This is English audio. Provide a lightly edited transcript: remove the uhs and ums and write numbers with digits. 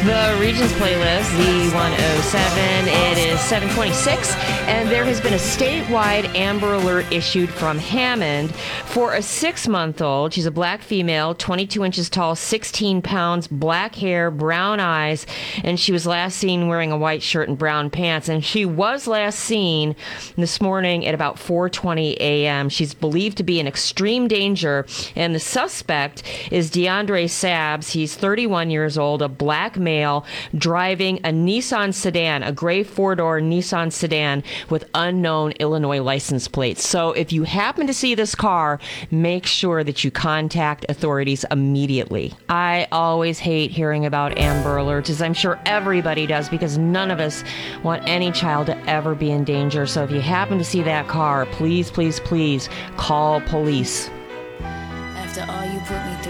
The Regions playlist, Z107. It is 7:26, and there has been a statewide Amber Alert issued from Hammond for a 6-month-old. She's a black female, 22 inches tall, 16 pounds, black hair, brown eyes, and she was last seen wearing a white shirt and brown pants. And she was last seen this morning at about 4:20 a.m. She's believed to be in extreme danger, and the suspect is DeAndre Sabbs. He's 31 years old, a black male driving a Nissan sedan, a gray 4-door Nissan sedan with unknown Illinois license plates. So if you happen to see this car, make sure that you contact authorities immediately. I always hate hearing about Amber Alerts, as I'm sure everybody does, because none of us want any child to ever be in danger. So if you happen to see that car, please, please, please call police. After all you put me through.